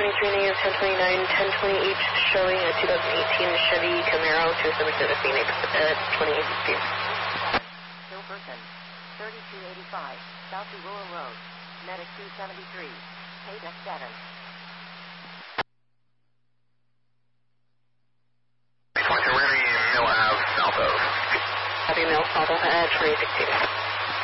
23 negative 1029, 1028 showing a 2018 Chevy Camaro to Somerset to Phoenix at 2850. Hill Person, 3285, South Aurora Road, Medic 273, Paydeck 7. 20, we're going to be Mill Ave, south of. Happy Mill, south of at 2016.